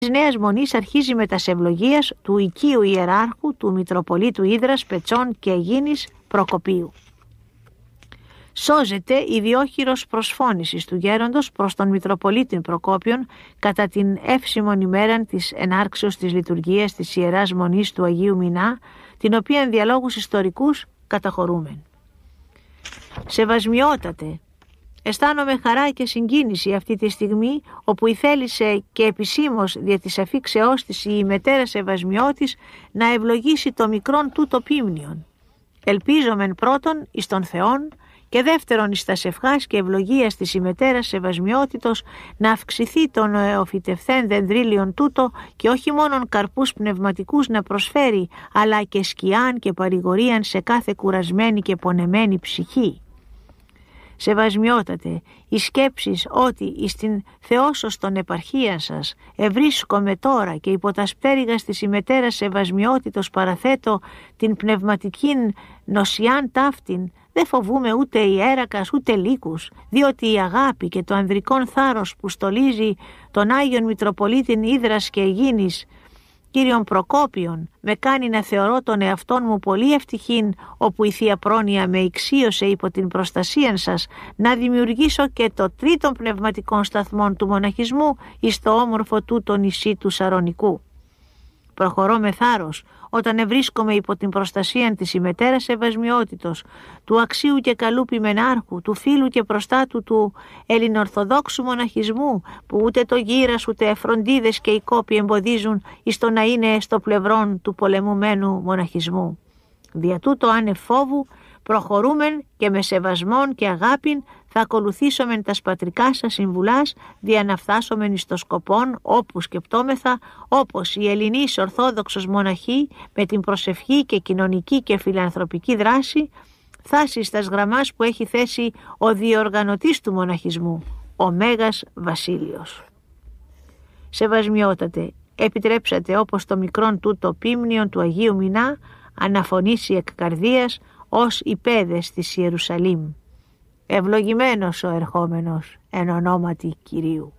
της Νέας Μονής αρχίζει με τας ευλογίας του οικείου ιεράρχου του Μητροπολίτου Ύδρας, Πετσών και Αιγίνης Προκοπίου. Σώζεται η διόχειρος προσφώνησης του γέροντος προς τον Μητροπολίτη Προκόπιον κατά την εύσημον ημέραν της ενάρξεως της λειτουργίας της Ιεράς Μονής του Αγίου Μινά, την οποία διαλόγους ιστορικούς καταχωρούμεν. Σεβασμιότατε, αισθάνομαι χαρά και συγκίνηση αυτή τη στιγμή, όπου ηθέλησε και επισήμως δια της αφήξεώς της η μετέρα Σεβασμιώτης να ευλογήσει το μικρόν τούτο πίμνιον. Ελπίζομεν πρώτον εις τον Θεόν και δεύτερον εις τας ευχάς και ευλογίας της ημετέρας Σεβασμιότητος να αυξηθεί το νεοφυτευθέν δεντρίλιον τούτο και όχι μόνον καρπούς πνευματικούς να προσφέρει, αλλά και σκιάν και παρηγορίαν σε κάθε κουρασμένη και πονεμένη ψυχή. Σεβασμιότατε, οι σκέψεις ότι εις την θεόσωστον επαρχία σας ευρίσκομαι τώρα και υπό τας πτέρυγας της ημετέρας Σεβασμιότητος παραθέτω την πνευματικήν νοσιάν ταύτην, δεν φοβούμε ούτε ιέρακας ούτε λύκους, διότι η αγάπη και το ανδρικόν θάρρος που στολίζει τον Άγιον Μητροπολίτην Ύδρας και Αιγίνης Κύριον Προκόπιον με κάνει να θεωρώ τον εαυτόν μου πολύ ευτυχήν, όπου η Θεία Πρόνοια με ηξίωσε υπό την προστασία σας να δημιουργήσω και το τρίτον πνευματικών σταθμών του μοναχισμού εις το όμορφο τούτο νησί του Σαρονικού. Προχωρώ με θάρρος όταν ευρίσκομαι υπό την προστασία της ημετέρας Σεβασμιότητος, του αξίου και καλού ποιμενάρχου, του φίλου και προστάτου του ελληνορθοδόξου μοναχισμού, που ούτε το γύρας ούτε εφροντίδες και οι κόποι εμποδίζουν εις το να είναι στο πλευρόν του πολεμουμένου μοναχισμού. Δια τούτο άνευ φόβου προχωρούμεν και με σεβασμόν και αγάπην θα ακολουθήσομεν τας πατρικά σας συμβουλάς, δια να φτάσομεν εις το σκοπόν όπου σκεπτόμεθα, όπως οι Ελληνείς Ορθόδοξος μοναχοί με την προσευχή και κοινωνική και φιλανθρωπική δράση φτάσει στας γραμμάς που έχει θέσει ο διοργανωτής του μοναχισμού, ο Μέγας Βασίλειος. Σεβασμιότατε, επιτρέψατε όπως το μικρόν τούτο πίμνιον του Αγίου Μινά αναφωνήσει εκ καρδίας ως οι παιδες της Ιερουσαλήμ. Ευλογημένος ο ερχόμενος εν ονόματι Κυρίου.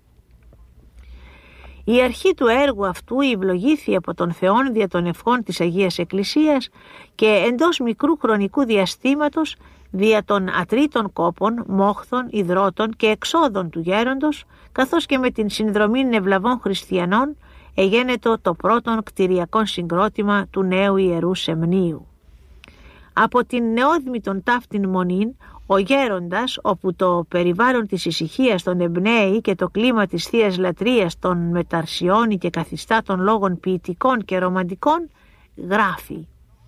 Η αρχή του έργου αυτού ευλογήθη από τον Θεόν δια των ευχών της Αγίας Εκκλησίας και εντός μικρού χρονικού διαστήματος δια των ατρίτων κόπων, μόχθων, υδρότων και εξόδων του γέροντος, καθώς και με την συνδρομή νευλαβών χριστιανών εγένετο το πρώτον κτηριακό συγκρότημα του νέου Ιερού Σεμνίου. Από την νεόδμητον ταύτην μονήν, ο γέροντας, όπου το περιβάλλον της ησυχίας τον εμπνέει και το κλίμα της Θείας Λατρείας τον μεταρσιώνει και καθιστά των λόγων ποιητικών και ρομαντικών, γράφει: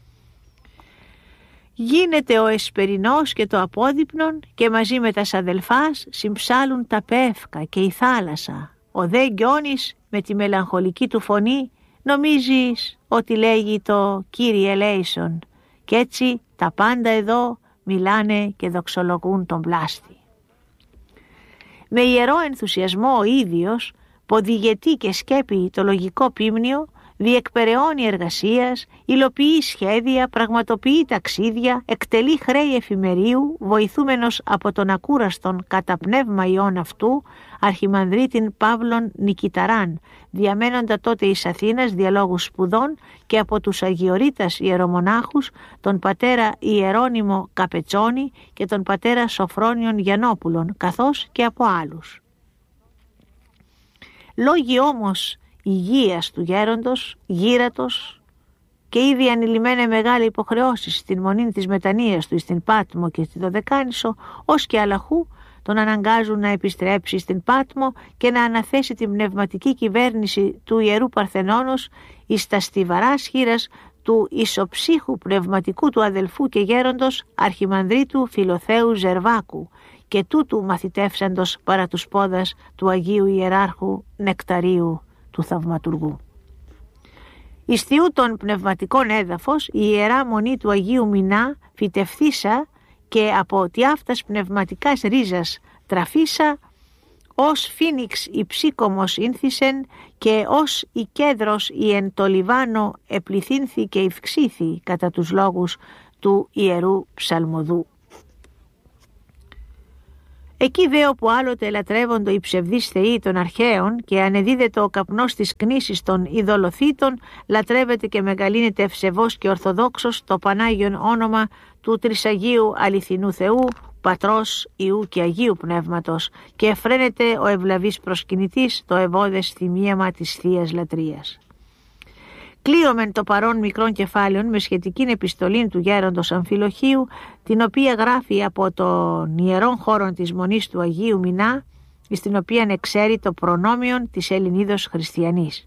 «Γίνεται ο εσπερινός και το απόδειπνον και μαζί με τας αδελφάς συμψάλουν τα πεύκα και η θάλασσα. Ο δε Γκιόνης με τη μελαγχολική του φωνή νομίζεις ότι λέγει το «Κύριε ελέησον» και έτσι τα πάντα εδώ μιλάνε και δοξολογούν τον πλάστη». Με ιερό ενθουσιασμό ο ίδιος ποδηγετεί και σκέπει το λογικό πίμνιο, διεκπεραιώνει εργασίας, υλοποιεί σχέδια, πραγματοποιεί ταξίδια, εκτελεί χρέη εφημερίου, βοηθούμενος από τον ακούραστον κατά πνεύμα ιών αυτού αρχιμανδρίτην Παύλον Νικηταράν, διαμένοντα τότε εις Αθήνας διαλόγους σπουδών, και από τους Αγιορείτας ιερομονάχους τον πατέρα Ιερώνυμο Καπετσόνη και τον πατέρα Σοφρόνιον Γιαννόπουλον, καθώς και από άλλους. Λόγοι όμως υγείας του γέροντος, γύρατος και ήδη ανηλυμένε μεγάλη υποχρεώσεις στην μονή της μετανοίας του στην Πάτμο και στη Δωδεκάνησο, ως και αλαχού τον αναγκάζουν να επιστρέψει στην Πάτμο και να αναθέσει την πνευματική κυβέρνηση του Ιερού Παρθενώνος εις τα στιβαράς χείρας του ισοψύχου πνευματικού του αδελφού και γέροντος Αρχιμανδρίτου Φιλοθέου Ζερβάκου και τούτου μαθητεύσαντος παρά τους πόδας του Αγίου Ιεράρχου Νεκταρίου του Θαυματουργού. Εις θειού των πνευματικών έδαφος, η Ιερά Μονή του Αγίου Μινά φυτευθήσα και από τιάφτας πνευματικάς ρίζας τραφήσα, ως φίνιξ υψίκομος ήνθησεν και ως η κέδρος η εν το Λιβάνο επληθύνθη και ευξήθη κατά τους λόγους του Ιερού Ψαλμοδού. Εκεί δε όπου άλλοτε ελατρεύοντο οι ψευδείς θεοί των αρχαίων και ανεδίδεται ο καπνός της κνήσης των ειδωλοθήτων, λατρεύεται και μεγαλύνεται ευσεβώς και ορθοδόξος το Πανάγιον όνομα του Τρισαγίου αληθινού Θεού, Πατρός, Υιού και Αγίου Πνεύματος, και εφραίνεται ο ευλαβής προσκυνητής το ευώδες θυμίαμα της Θείας Λατρείας. Κλείωμεν το παρόν μικρών κεφάλαιων με σχετικήν επιστολήν του γέροντος Αμφιλοχίου, την οποία γράφει από τον ιερών χώρον της Μονής του Αγίου Μινά, στην οποία εξέρει το προνόμιον της Ελληνίδος χριστιανής.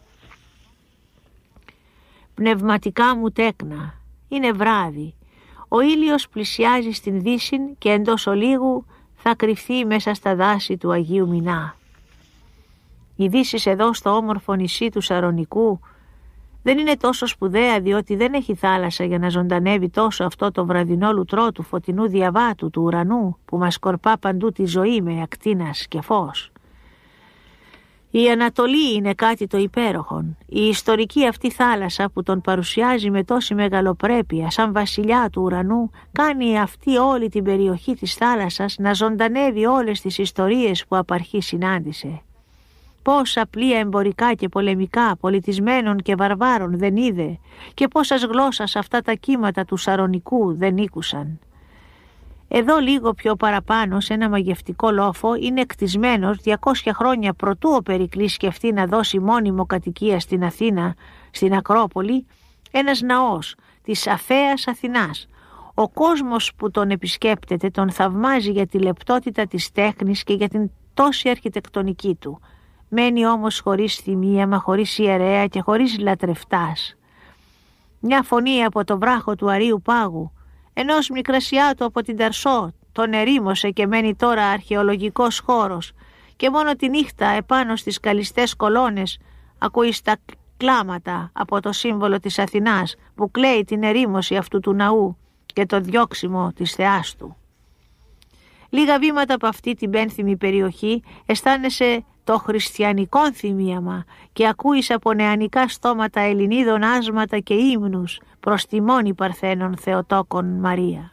Πνευματικά μου τέκνα, είναι βράδυ. Ο ήλιος πλησιάζει στην δύσιν και εντός ολίγου θα κρυφθεί μέσα στα δάση του Αγίου Μινά. Η δύσις εδώ στο όμορφο νησί του Σαρονικού δεν είναι τόσο σπουδαία, διότι δεν έχει θάλασσα για να ζωντανεύει τόσο αυτό το βραδινό λουτρό του φωτεινού διαβάτου του ουρανού που μας σκορπά παντού τη ζωή με ακτίνας και φως. Η Ανατολή είναι κάτι το υπέροχον. Η ιστορική αυτή θάλασσα που τον παρουσιάζει με τόση μεγαλοπρέπεια σαν βασιλιά του ουρανού κάνει αυτή όλη την περιοχή της θάλασσας να ζωντανεύει όλες τις ιστορίες που απ' αρχή συνάντησε. Πόσα πλοία εμπορικά και πολεμικά, πολιτισμένων και βαρβάρων δεν είδε και πόσας γλώσσας αυτά τα κύματα του Σαρονικού δεν ήκουσαν. Εδώ λίγο πιο παραπάνω σε ένα μαγευτικό λόφο είναι κτισμένος 200 χρόνια προτού ο Περικλής σκεφτεί να δώσει μόνιμο κατοικία στην Αθήνα, στην Ακρόπολη, ένας ναός της Αφέας Αθηνάς. Ο κόσμος που τον επισκέπτεται τον θαυμάζει για τη λεπτότητα της τέχνης και για την τόση αρχιτεκτονική του. Μένει όμως χωρίς θυμίαμα, χωρίς ιερέα και χωρίς λατρευτάς. Μια φωνή από το βράχο του Αρείου Πάγου, ενός Μικρασιάτου από την Ταρσό, τον ερήμωσε και μένει τώρα αρχαιολογικός χώρος, και μόνο τη νύχτα επάνω στις καλιστές κολόνες ακούει τα κλάματα από το σύμβολο της Αθηνάς που κλαίει την ερήμωση αυτού του ναού και το διώξιμο της θεάς του. Λίγα βήματα από αυτή την πένθυμη περιοχή αισθάνεσαι το χριστιανικό θυμίαμα και ακούεις από νεανικά στόματα Ελληνίδων άσματα και ύμνους προς τη μόνη Παρθένων Θεοτόκον Μαρία.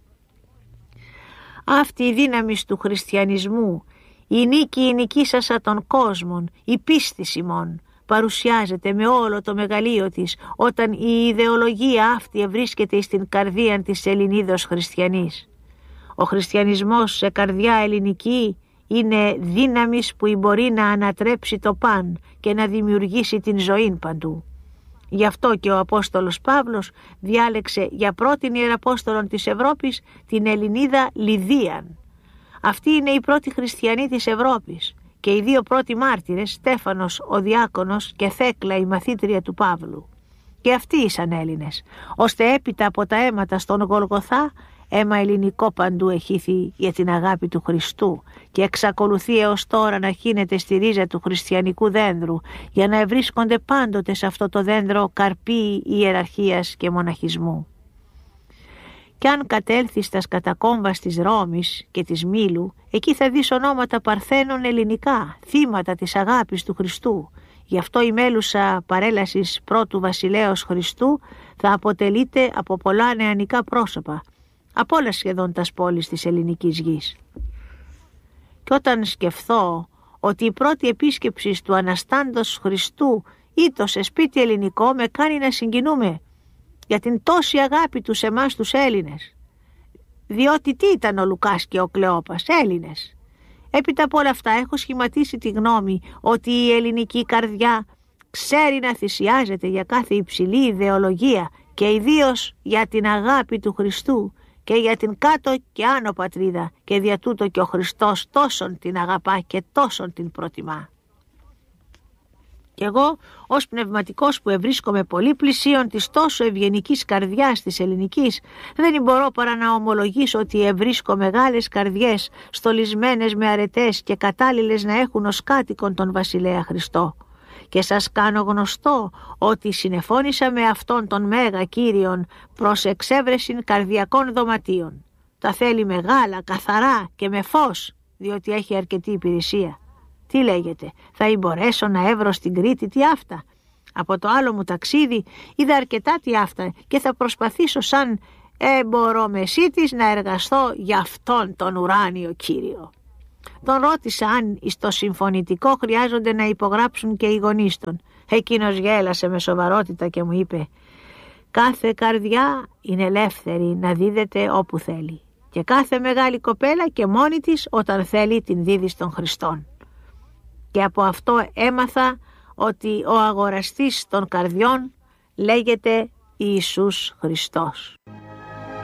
Αυτή η δύναμη του χριστιανισμού, η νίκη η νικήσασα των κόσμων, η πίστη ημών, παρουσιάζεται με όλο το μεγαλείο της όταν η ιδεολογία αυτή ευρίσκεται στην καρδία της Ελληνίδος χριστιανής. Ο χριστιανισμός σε καρδιά ελληνική είναι δύναμης που μπορεί να ανατρέψει το παν και να δημιουργήσει την ζωή παντού. Γι' αυτό και ο Απόστολος Παύλος διάλεξε για πρώτην Ιεραπόστολον της Ευρώπης την Ελληνίδα Λιδίαν. Αυτή είναι η πρώτη χριστιανή της Ευρώπης και οι δύο πρώτοι μάρτυρες, Στέφανος ο Διάκονος και Θέκλα η μαθήτρια του Παύλου. Και αυτοί ήσαν Έλληνες, ώστε έπειτα από τα αίματα στον Γολγοθά αίμα ελληνικό παντού εχύθη για την αγάπη του Χριστού και εξακολουθεί έως τώρα να χύνεται στη ρίζα του χριστιανικού δένδρου για να ευρίσκονται πάντοτε σε αυτό το δέντρο καρποί ιεραρχίας και μοναχισμού. Κι αν κατέλθεις στα κατακόμβας της Ρώμης και της Μήλου, εκεί θα δεις ονόματα Παρθένων ελληνικά, θύματα της αγάπης του Χριστού. Γι' αυτό η μέλουσα παρέλασης πρώτου βασιλέως Χριστού θα αποτελείται από πολλά νεανικά πρόσωπα, από όλα σχεδόν τας πόλεις της ελληνικής γης. Και όταν σκεφτώ ότι η πρώτη επίσκεψη του Αναστάντος Χριστού ήτο σε σπίτι ελληνικό, με κάνει να συγκινούμε για την τόση αγάπη του σε εμάς τους Έλληνες. Διότι τι ήταν ο Λουκάς και ο Κλεόπας, Έλληνες. Έπειτα από όλα αυτά έχω σχηματίσει τη γνώμη ότι η ελληνική καρδιά ξέρει να θυσιάζεται για κάθε υψηλή ιδεολογία και ιδίως για την αγάπη του Χριστού και για την κάτω και άνω πατρίδα, και δια τούτο και ο Χριστός τόσον την αγαπά και τόσον την προτιμά. Κι εγώ ως πνευματικός που ευρίσκομαι πολύ πλησίον της τόσο ευγενικής καρδιάς της ελληνικής, δεν μπορώ παρά να ομολογήσω ότι ευρίσκω μεγάλες καρδιές στολισμένες με αρετές και κατάλληλες να έχουν ως κάτοικον τον βασιλέα Χριστό. Και σας κάνω γνωστό ότι συνεφώνησα με αυτόν τον Μέγα Κύριον προς εξέβρεσιν καρδιακών δωματίων. Τα θέλει μεγάλα, καθαρά και με φως, διότι έχει αρκετή υπηρεσία. Τι λέγεται, θα μπορέσω να έβρω στην Κρήτη τι αυτά? Από το άλλο μου ταξίδι είδα αρκετά τι αυτά και θα προσπαθήσω σαν μπορώ μεσίτης να εργαστώ για αυτόν τον ουράνιο Κύριο. Τον ρώτησα αν στο συμφωνητικό χρειάζονται να υπογράψουν και οι γονείς των. Εκείνος γέλασε με σοβαρότητα και μου είπε: «Κάθε καρδιά είναι ελεύθερη να δίδεται όπου θέλει και κάθε μεγάλη κοπέλα και μόνη της όταν θέλει την δίδει στον Χριστόν». Και από αυτό έμαθα ότι ο αγοραστής των καρδιών λέγεται Ιησούς Χριστός.